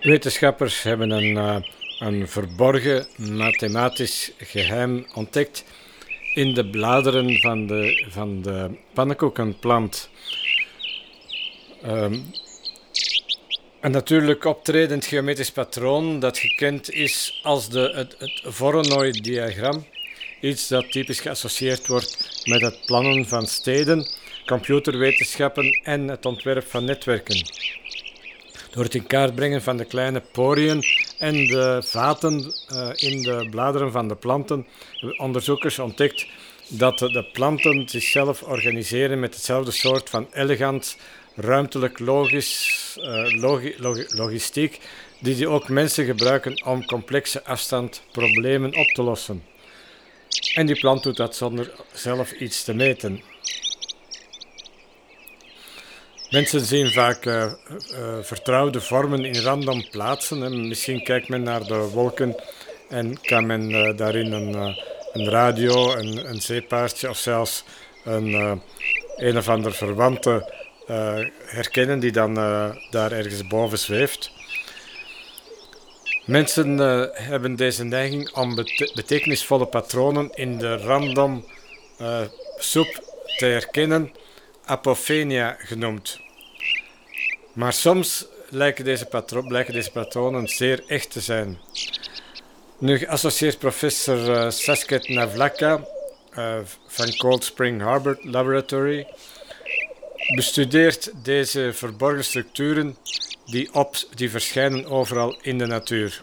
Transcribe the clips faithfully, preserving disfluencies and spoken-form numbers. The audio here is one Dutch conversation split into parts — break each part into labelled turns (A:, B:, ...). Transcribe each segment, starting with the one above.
A: Wetenschappers hebben een, uh, een verborgen mathematisch geheim ontdekt in de bladeren van de, van de pannenkoekenplant. Um, een natuurlijk optredend geometrisch patroon dat gekend is als de, het, het Voronoi-diagram. Iets dat typisch geassocieerd wordt met het plannen van steden, computerwetenschappen en het ontwerp van netwerken. Door het in kaart brengen van de kleine poriën en de vaten uh, in de bladeren van de planten, hebben onderzoekers ontdekt dat de planten zichzelf organiseren met hetzelfde soort van elegant, ruimtelijk logisch, uh, logi logi logistiek, die, die ook mensen gebruiken om complexe afstandproblemen op te lossen. En die plant doet dat zonder zelf iets te meten. Mensen zien vaak uh, uh, vertrouwde vormen in random plaatsen. Hè. Misschien kijkt men naar de wolken en kan men uh, daarin een, uh, een radio, een, een zeepaardje of zelfs een, uh, een of ander verwante uh, herkennen die dan uh, daar ergens boven zweeft. Mensen uh, hebben deze neiging om bete betekenisvolle patronen in de random uh, soep te herkennen, apophenia genoemd. Maar soms lijken deze, patro blijken deze patronen zeer echt te zijn. Nu geassocieerd professor uh, Saskia Navlaka uh, van Cold Spring Harbor Laboratory bestudeert deze verborgen structuren die, op, die verschijnen overal in de natuur.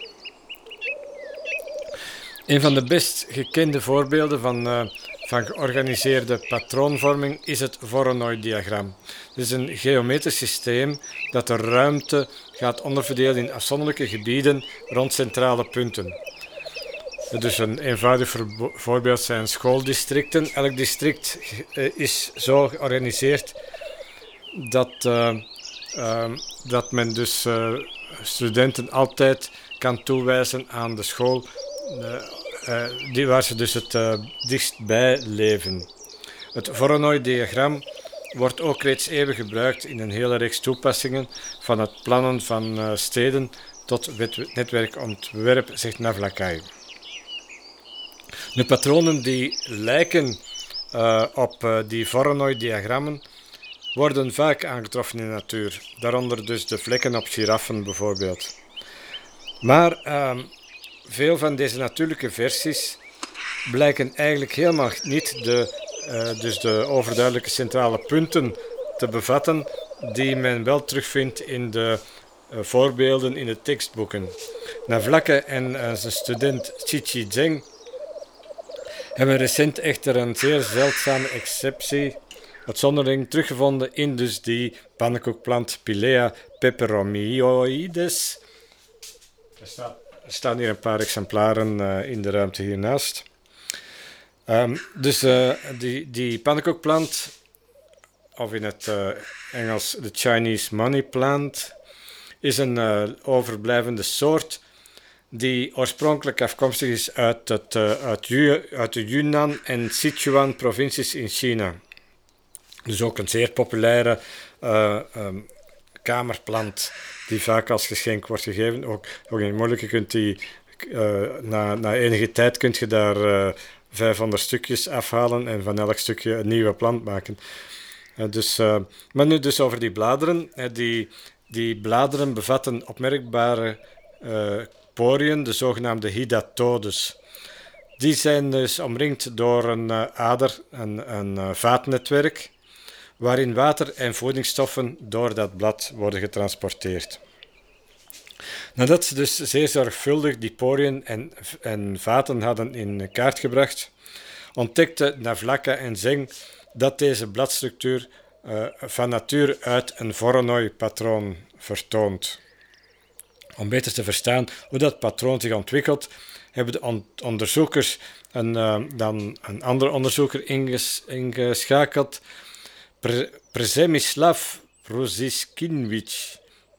A: Een van de best gekende voorbeelden van, uh, van georganiseerde patroonvorming is het Voronoi-diagram. Het is een geometrisch systeem dat de ruimte gaat onderverdelen in afzonderlijke gebieden rond centrale punten. Dus een eenvoudig voorbeeld zijn schooldistricten. Elk district uh, is zo georganiseerd dat, uh, uh, dat men dus uh, studenten altijd kan toewijzen aan de school uh, uh, die, waar ze dus het uh, dichtstbij leven. Het Voronoi-diagram wordt ook reeds eeuwen gebruikt in een hele reeks toepassingen, van het plannen van uh, steden tot netwerkontwerp, zegt Navlaka. De patronen die lijken uh, op uh, die Voronoi-diagrammen worden vaak aangetroffen in de natuur, daaronder dus de vlekken op giraffen bijvoorbeeld. Maar uh, veel van deze natuurlijke versies blijken eigenlijk helemaal niet de, uh, dus de overduidelijke centrale punten te bevatten die men wel terugvindt in de uh, voorbeelden in de tekstboeken. Navlaka en uh, zijn student Qiqi Zheng hebben recent echter een zeer zeldzame exceptie, uitzondering, teruggevonden in dus die pannenkoekplant Pilea peperomioides. Er, staat, er staan hier een paar exemplaren uh, in de ruimte hiernaast. Um, dus uh, die, die pannenkoekplant, of in het uh, Engels de Chinese money plant, is een uh, overblijvende soort die oorspronkelijk afkomstig is uit, het, uh, uit, uit de Yunnan en Sichuan provincies in China. Dus ook een zeer populaire uh, um, kamerplant die vaak als geschenk wordt gegeven. Ook, ook in het moeilijke kunt die, uh, na, na enige tijd kun je daar uh, vijfhonderd stukjes afhalen en van elk stukje een nieuwe plant maken. Uh, dus, uh, maar nu dus over die bladeren. Uh, die, die bladeren bevatten opmerkbare uh, poriën, de zogenaamde hydatodes. Die zijn dus omringd door een uh, ader, een, een uh, vaatnetwerk, waarin water en voedingsstoffen door dat blad worden getransporteerd. Nadat ze dus zeer zorgvuldig die poriën en, en vaten hadden in kaart gebracht, ontdekten Navlaka en Zheng dat deze bladstructuur uh, van nature uit een Voronoi-patroon vertoont. Om beter te verstaan hoe dat patroon zich ontwikkelt, hebben de on onderzoekers een, uh, dan een andere onderzoeker inges ingeschakeld, Pre Przemyslav Proziskinwicz.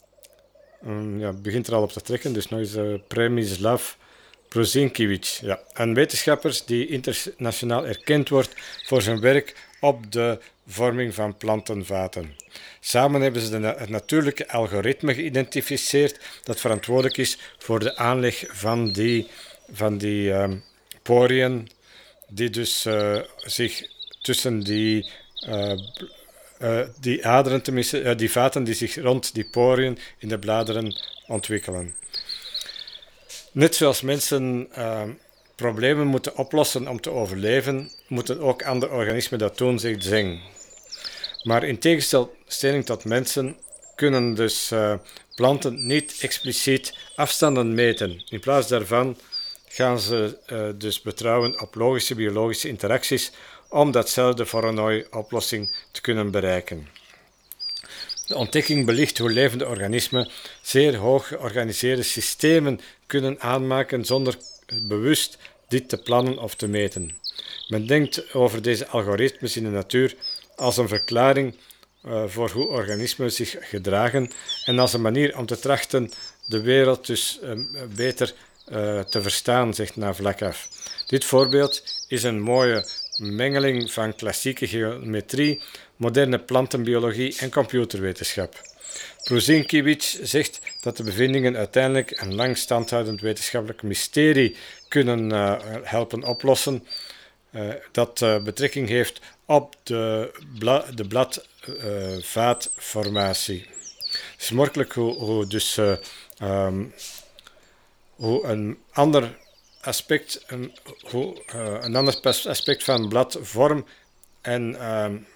A: Um, ja, het begint er al op te trekken, dus nog eens uh, Przemyslav Proziskinwicz. Ja. Een wetenschapper die internationaal erkend wordt voor zijn werk op de vorming van plantenvaten. Samen hebben ze de, het natuurlijke algoritme geïdentificeerd dat verantwoordelijk is voor de aanleg van die, van die um, poriën die dus uh, zich tussen die, uh, uh, die aderen, tenminste, uh, die vaten die zich rond die poriën in de bladeren ontwikkelen. Net zoals mensen uh, problemen moeten oplossen om te overleven, moeten ook andere organismen dat doen, zegt Zeng. Maar in tegenstelling tot mensen kunnen dus uh, planten niet expliciet afstanden meten. In plaats daarvan gaan ze uh, dus betrouwen op logische biologische interacties om datzelfde Voronoi-oplossing te kunnen bereiken. De ontdekking belicht hoe levende organismen zeer hoog georganiseerde systemen kunnen aanmaken zonder bewust dit te plannen of te meten. Men denkt over deze algoritmes in de natuur als een verklaring uh, voor hoe organismen zich gedragen en als een manier om te trachten de wereld dus uh, beter uh, te verstaan, zegt Navlakov. Dit voorbeeld is een mooie mengeling van klassieke geometrie, moderne plantenbiologie en computerwetenschap. Prozinkiewicz zegt dat de bevindingen uiteindelijk een lang standhoudend wetenschappelijk mysterie kunnen uh, helpen oplossen, uh, dat uh, betrekking heeft op de, bla- de bladvaatformatie. Uh, Het is morkelijk hoe, hoe, dus, uh, um, hoe een ander aspect, een, hoe, uh, een ander aspect van bladvorm en, um,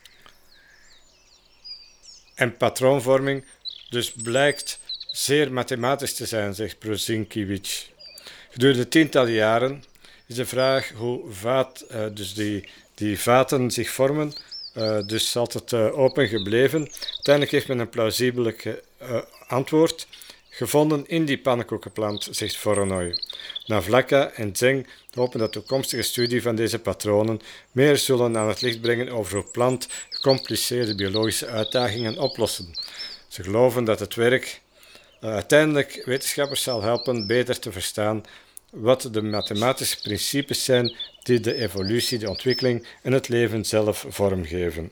A: en patroonvorming dus blijkt zeer mathematisch te zijn, zegt Prozinkiewicz. Gedurende tientallen jaren is de vraag hoe vaat, uh, dus die, die vaten zich vormen, uh, dus altijd uh, open gebleven. Uiteindelijk heeft men een plausibel uh, antwoord gevonden in die pannenkoekenplant, zegt Voronoi. Navlaka en Zeng hopen dat de toekomstige studie van deze patronen meer zullen aan het licht brengen over hoe plant gecompliceerde biologische uitdagingen oplossen. Ze geloven dat het werk uh, uiteindelijk wetenschappers zal helpen beter te verstaan wat de mathematische principes zijn die de evolutie, de ontwikkeling en het leven zelf vormgeven.